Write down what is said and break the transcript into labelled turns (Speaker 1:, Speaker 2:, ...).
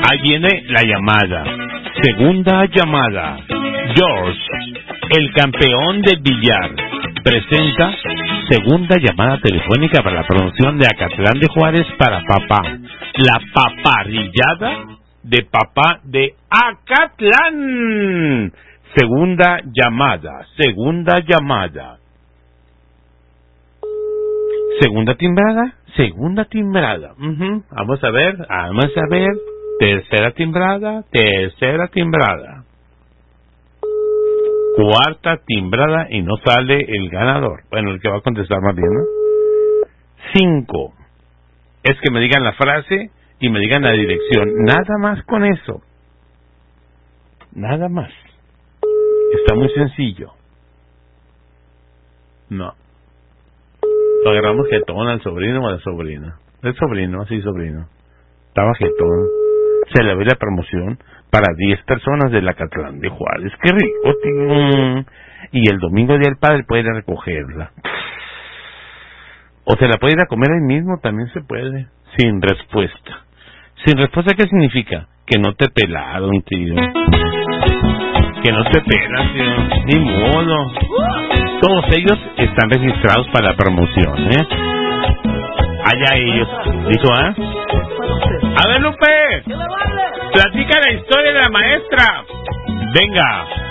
Speaker 1: Ahí viene la llamada. Segunda llamada. George, el campeón del billar, presenta segunda llamada telefónica para la promoción de Acatlán de Juárez para papá. La paparrillada de papá de Acatlán. Segunda llamada. Segunda timbrada. Segunda timbrada. Vamos a ver. Tercera timbrada. Cuarta timbrada y no sale el ganador. Bueno, el que va a contestar más bien, ¿no? 5. Es que me digan la frase y me digan la dirección. Nada más con eso. Nada más. Está muy sencillo. No. Lo agarramos jetón al sobrino o a la sobrina. El sobrino, así sobrino. Estaba jetón. Se le ve la promoción para 10 personas del Acatlán de Juárez. ¡Qué rico! Y el domingo día del padre puede ir a recogerla. O se la puede ir a comer ahí mismo, también se puede. Sin respuesta. ¿Sin respuesta qué significa? Que no te pelaron, tío. Que no te pelan, tío. Ni modo. Todos ellos están registrados para la promoción, ¿eh? Allá ellos. ¿Dijo, ah? A ver, Lupe. Platica la historia de la maestra. Venga.